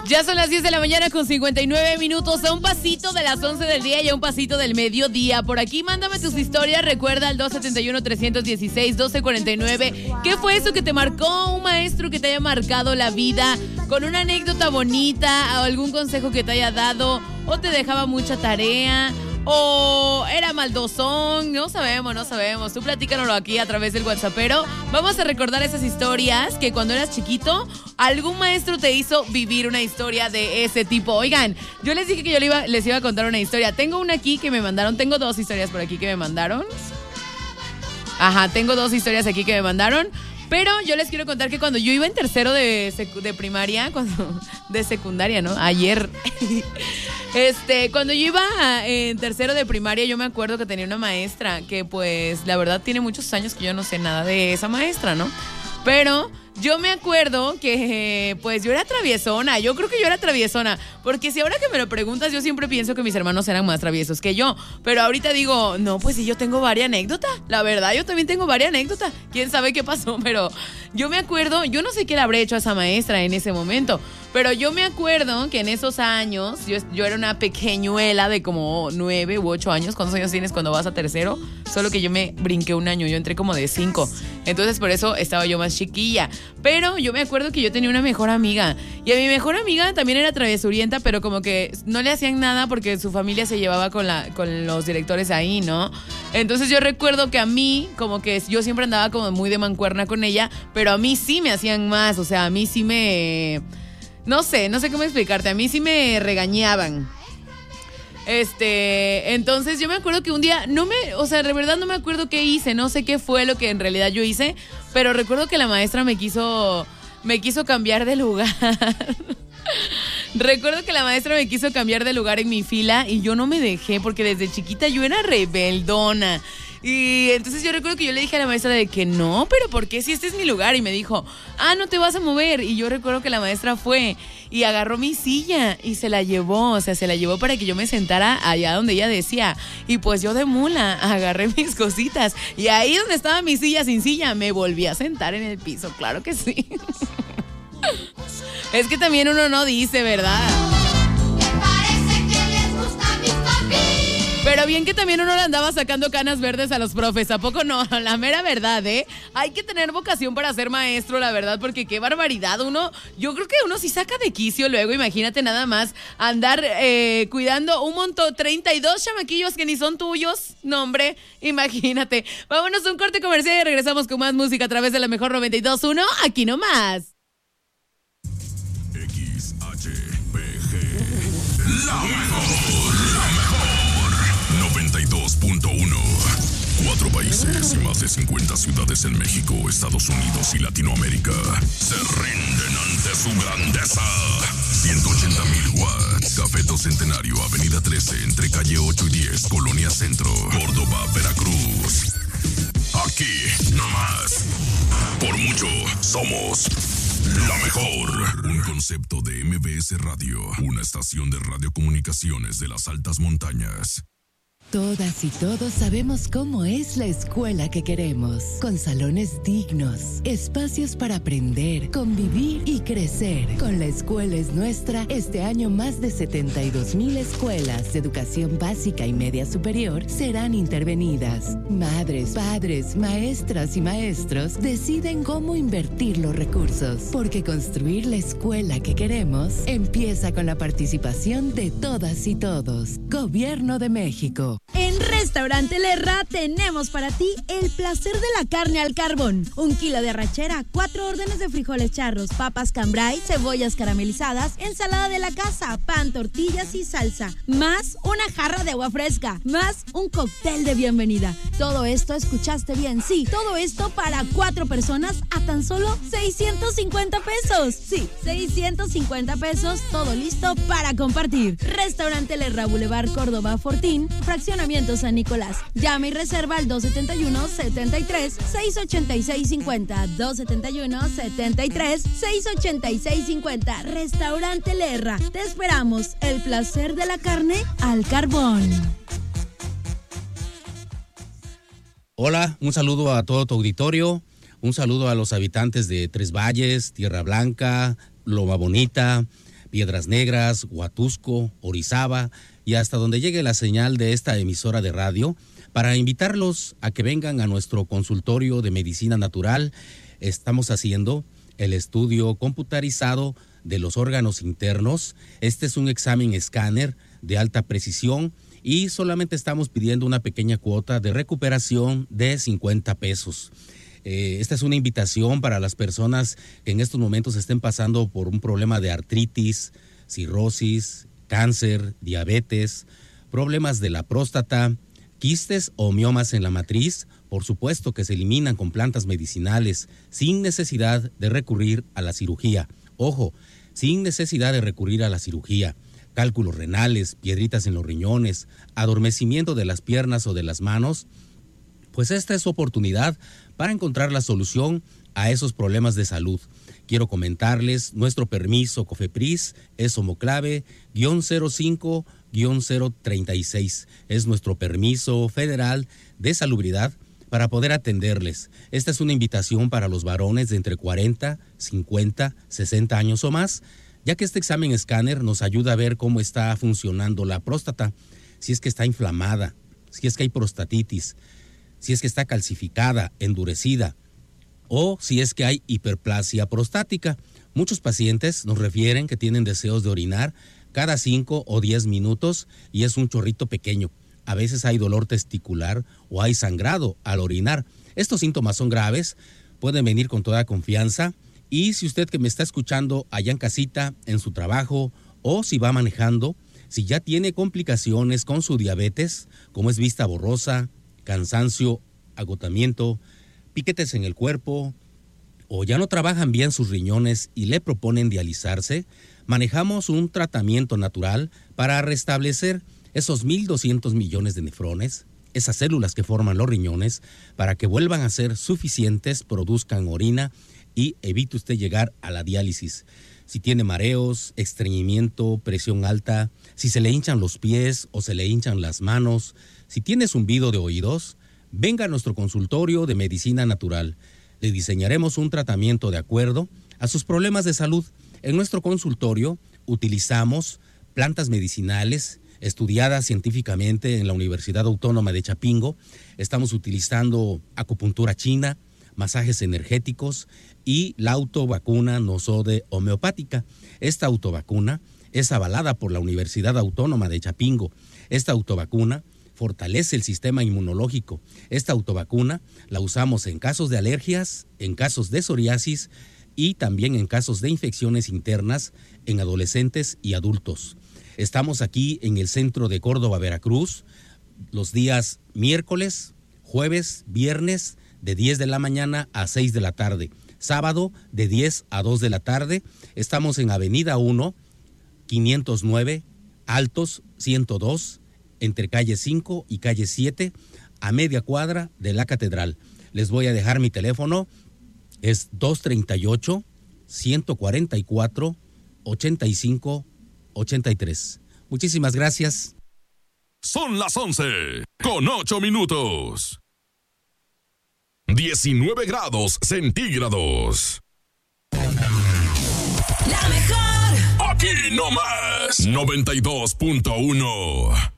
Ya son las 10 de la mañana con 59 minutos, a un pasito de las 11 del día y a un pasito del mediodía. Por aquí, mándame tus historias, recuerda al 271-316-1249. ¿Qué fue eso que te marcó? Un maestro que te haya marcado la vida, con una anécdota bonita, o algún consejo que te haya dado, o te dejaba mucha tarea, o era maldosón, no sabemos. Tú platícanoslo aquí a través del WhatsAppero. Vamos a recordar esas historias que cuando eras chiquito, algún maestro te hizo vivir una historia de ese tipo. Oigan, yo les dije que yo les iba a contar una historia. Tengo una aquí que me mandaron, tengo dos historias por aquí que me mandaron. Tengo dos historias aquí que me mandaron. Pero yo les quiero contar que cuando yo iba en tercero de primaria, de secundaria, ¿no? Ayer. Cuando yo iba en tercero de primaria, yo me acuerdo que tenía una maestra que, pues, la verdad tiene muchos años que yo no sé nada de esa maestra, ¿no? Pero yo me acuerdo que, pues, yo era traviesona. Yo creo que yo era traviesona. Porque si ahora que me lo preguntas, yo siempre pienso que mis hermanos eran más traviesos que yo. Pero ahorita digo, no, pues sí, yo tengo varias anécdotas. La verdad, yo también tengo varias anécdotas. ¿Quién sabe qué pasó? Pero yo me acuerdo, yo no sé qué le habré hecho a esa maestra en ese momento. Pero yo me acuerdo que en esos años, yo era una pequeñuela de como 9 u 8 años. ¿Cuántos años tienes cuando vas a tercero? Solo que yo me brinqué un año, yo entré como de 5. Entonces por eso estaba yo más chiquilla. Pero yo me acuerdo que yo tenía una mejor amiga. Y a mi mejor amiga también era travesurienta, pero como que no le hacían nada porque su familia se llevaba con los directores ahí, ¿no? Entonces yo recuerdo que a mí, como que yo siempre andaba como muy de mancuerna con ella, pero a mí sí me hacían más, o sea, a mí sí me... No sé cómo explicarte, a mí sí me regañaban. Entonces yo me acuerdo que un día, de verdad no me acuerdo qué hice, no sé qué fue lo que en realidad yo hice, pero recuerdo que la maestra me quiso cambiar de lugar. Recuerdo que la maestra me quiso cambiar de lugar en mi fila y yo no me dejé porque desde chiquita yo era rebeldona. Y entonces yo recuerdo que yo le dije a la maestra de que no, pero ¿por qué si este es mi lugar? Y me dijo, no te vas a mover. Y yo recuerdo que la maestra fue y agarró mi silla y se la llevó, para que yo me sentara allá donde ella decía. Y pues yo de mula agarré mis cositas y ahí donde estaba mi silla sin silla me volví a sentar en el piso, claro que sí. Es que también uno no dice, ¿verdad? Pero bien que también uno le andaba sacando canas verdes a los profes, ¿a poco no? La mera verdad, ¿eh? Hay que tener vocación para ser maestro, la verdad, porque qué barbaridad. Yo creo que uno sí saca de quicio luego, imagínate nada más andar cuidando un montón, 32 chamaquillos que ni son tuyos. No, hombre, imagínate. Vámonos a un corte comercial y regresamos con más música a través de la mejor 92.1, aquí nomás. XHPG, la mejor. 92.1. 4 países y más de 50 ciudades en México, Estados Unidos y Latinoamérica se rinden ante su grandeza. 180,000 watts. Cafeto Centenario, Avenida 13, entre calle 8 y 10, Colonia Centro, Córdoba, Veracruz. Aquí, nomás. Por mucho, somos la mejor. Un concepto de MBS Radio, una estación de radiocomunicaciones de las altas montañas. Todas y todos sabemos cómo es la escuela que queremos, con salones dignos, espacios para aprender, convivir y crecer. Con La Escuela es Nuestra, este año más de 72,000 escuelas de educación básica y media superior serán intervenidas. Madres, padres, maestras y maestros deciden cómo invertir los recursos, porque construir la escuela que queremos empieza con la participación de todas y todos. Gobierno de México. En Restaurante Lerra tenemos para ti el placer de la carne al carbón. 1 kilo de arrachera, 4 órdenes de frijoles charros, papas cambray, cebollas caramelizadas, ensalada de la casa, pan, tortillas y salsa, más una jarra de agua fresca, más un cóctel de bienvenida. Todo esto, escuchaste bien, sí, todo esto para 4 personas a tan solo 650 pesos. Sí, 650 pesos, todo listo para compartir. Restaurante Lerra, Boulevard Córdoba, Fortín, Fraccionamiento San Nicolás. Llama y reserva al 271-73-686-50. 271-73-686-50. Restaurante Lerra. Te esperamos. El placer de la carne al carbón. Hola, un saludo a todo tu auditorio. Un saludo a los habitantes de Tres Valles, Tierra Blanca, Loma Bonita. Piedras Negras, Huatusco, Orizaba y hasta donde llegue la señal de esta emisora de radio, para invitarlos a que vengan a nuestro consultorio de medicina natural. Estamos haciendo el estudio computarizado de los órganos internos. Este es un examen escáner de alta precisión y solamente estamos pidiendo una pequeña cuota de recuperación de 50 pesos. Esta es una invitación para las personas que en estos momentos estén pasando por un problema de artritis, cirrosis, cáncer, diabetes, problemas de la próstata, quistes o miomas en la matriz. Por supuesto que se eliminan con plantas medicinales sin necesidad de recurrir a la cirugía. Ojo, sin necesidad de recurrir a la cirugía. Cálculos renales, piedritas en los riñones, adormecimiento de las piernas o de las manos. Pues esta es oportunidad para encontrar la solución a esos problemas de salud. Quiero comentarles, nuestro permiso COFEPRIS es homoclave-05-036. Es nuestro permiso federal de salubridad para poder atenderles. Esta es una invitación para los varones de entre 40, 50, 60 años o más, ya que este examen escáner nos ayuda a ver cómo está funcionando la próstata, si es que está inflamada, si es que hay prostatitis, si es que está calcificada, endurecida, o si es que hay hiperplasia prostática. Muchos pacientes nos refieren que tienen deseos de orinar cada 5 o 10 minutos y es un chorrito pequeño. A veces hay dolor testicular o hay sangrado al orinar. Estos síntomas son graves, pueden venir con toda confianza. Y si usted que me está escuchando allá en casita, en su trabajo o si va manejando, si ya tiene complicaciones con su diabetes, como es vista borrosa, cansancio, agotamiento, piquetes en el cuerpo, o ya no trabajan bien sus riñones y le proponen dializarse, manejamos un tratamiento natural para restablecer esos 1.200 millones de nefrones, esas células que forman los riñones, para que vuelvan a ser suficientes, produzcan orina y evite usted llegar a la diálisis. Si tiene mareos, estreñimiento, presión alta, si se le hinchan los pies o se le hinchan las manos, si tiene zumbido de oídos, venga a nuestro consultorio de medicina natural. Le diseñaremos un tratamiento de acuerdo a sus problemas de salud. En nuestro consultorio utilizamos plantas medicinales estudiadas científicamente en la Universidad Autónoma de Chapingo. Estamos utilizando acupuntura china, masajes energéticos y la autovacuna Nosode homeopática. Esta autovacuna es avalada por la Universidad Autónoma de Chapingo. Esta autovacuna fortalece el sistema inmunológico. Esta autovacuna la usamos en casos de alergias, en casos de psoriasis y también en casos de infecciones internas en adolescentes y adultos. Estamos aquí en el centro de Córdoba, Veracruz, los días miércoles, jueves, viernes, de 10 de la mañana a 6 de la tarde. Sábado, de 10 a 2 de la tarde. Estamos en Avenida 1, 509, Altos 102, entre calle 5 y calle 7, a media cuadra de la Catedral. Les voy a dejar mi teléfono, es 238-144-85-83. Muchísimas gracias. Son las 11:08. 19 grados centígrados. La mejor. Aquí nomás, 92.1.